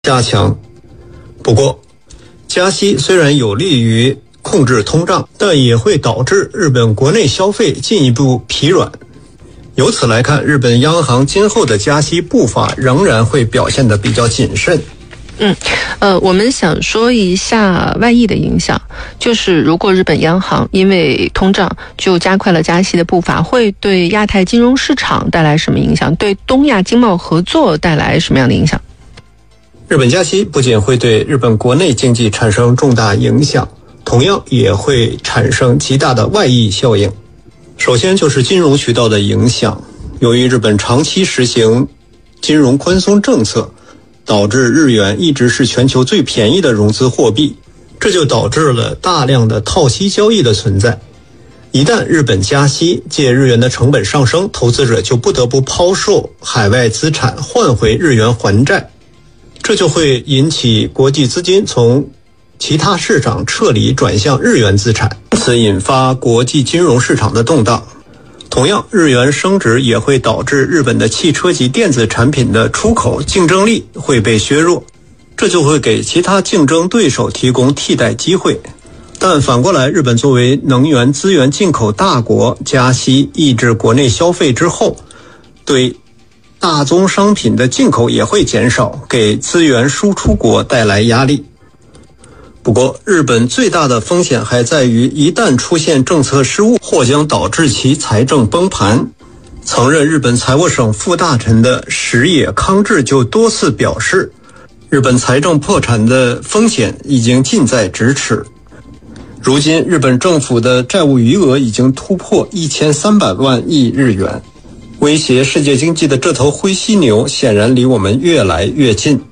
加强。不过，加息虽然有利于控制通胀，但也会导致日本国内消费进一步疲软。由此来看，日本央行今后的加息步伐仍然会表现得比较谨慎。 我们想说一下外溢的影响，就是如果日本央行因为通胀就加快了加息的步伐，会对亚太金融市场带来什么影响？对东亚经贸合作带来什么样的影响？ 日本加息不仅会对日本国内经济产生重大影响，同样也会产生极大的外溢效应。首先就是金融渠道的影响，由于日本长期实行金融宽松政策，导致日元一直是全球最便宜的融资货币，这就导致了大量的套息交易的存在。一旦日本加息，借日元的成本上升，投资者就不得不抛售海外资产换回日元还债，这就会引起国际资金从其他市场撤离转向日元资产，因此引发国际金融市场的动荡。同样，日元升值也会导致日本的汽车及电子产品的出口竞争力会被削弱，这就会给其他竞争对手提供替代机会。但反过来，日本作为能源资源进口大国，加息抑制国内消费之后，对大宗商品的进口也会减少，给资源输出国带来压力。不过，日本最大的风险还在于，一旦出现政策失误，或将导致其财政崩盘。曾任日本财务省副大臣的石野康治就多次表示，日本财政破产的风险已经近在咫尺。如今，日本政府的债务余额已经突破1300万亿日元，威胁世界经济的这头灰犀牛显然离我们越来越近。